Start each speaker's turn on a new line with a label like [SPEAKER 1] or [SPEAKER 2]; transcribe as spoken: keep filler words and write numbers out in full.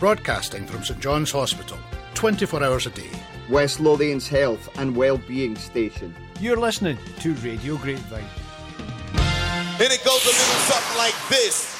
[SPEAKER 1] broadcasting from St John's Hospital, twenty-four hours a day.
[SPEAKER 2] West Lothian's health and well-being station.
[SPEAKER 3] You're listening to Radio Grapevine.
[SPEAKER 4] And it goes a little something like this.